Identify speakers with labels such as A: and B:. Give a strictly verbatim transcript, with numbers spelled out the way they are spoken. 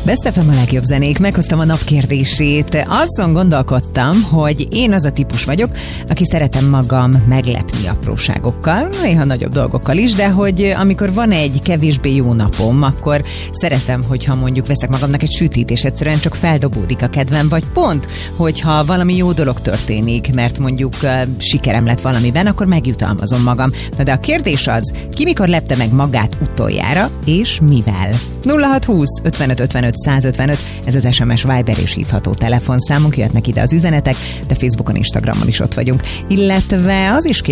A: Best ef em a legjobb zenék, meghoztam a nap kérdését. Azon gondolkodtam, hogy én az a típus vagyok, aki szeretem magam meglepni apróságokkal, néha nagyobb dolgokkal is, de hogy amikor van egy kevésbé jó napom, akkor szeretem, hogyha mondjuk veszek magamnak egy sütit, és egyszerűen csak feldobódik a kedvem, vagy pont, hogyha valami jó dolog történik, mert mondjuk uh, sikerem lett valamiben, akkor megjutalmazom magam. Na de a kérdés az, ki mikor lepte meg magát utoljára, és mivel? nulla hat húsz ötvenöt ötvenöt százötvenöt, ez az es em es, Viber és hívható telefonszámunk, jöhetnek ide az üzenetek, de Facebookon, Instagramon is ott vagyunk. Illetve az is